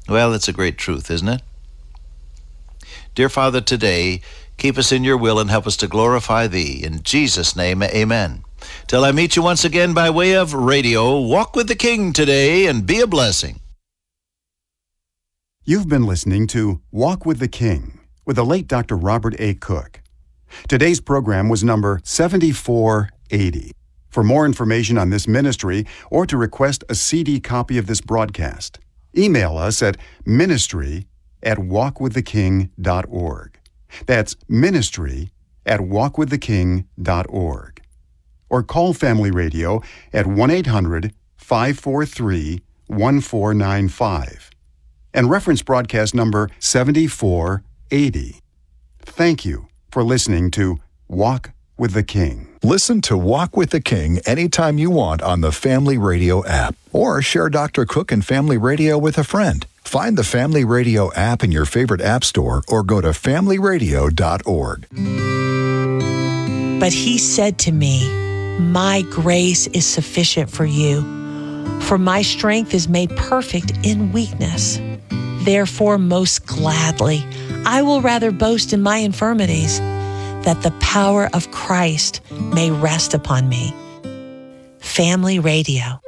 Well, it's a great truth, isn't it? Dear Father, today, keep us in your will and help us to glorify thee. In Jesus' name, amen. Till I meet you once again by way of radio, walk with the King today and be a blessing. You've been listening to Walk with the King with the late Dr. Robert A. Cook. Today's program was number 7480. For more information on this ministry or to request a CD copy of this broadcast, email us at ministry@walkwiththeking.org. That's ministry@walkwiththeking.org. Or call Family Radio at 1-800-543-1495 and reference broadcast number 7480. Thank you for listening to Walk with the King. Listen to Walk with the King anytime you want on the Family Radio app, or share Dr. Cook and Family Radio with a friend. Find the Family Radio app in your favorite app store or go to familyradio.org. But he said to me, "My grace is sufficient for you, for my strength is made perfect in weakness. Therefore, most gladly, I will rather boast in my infirmities, that the power of Christ may rest upon me." Family Radio.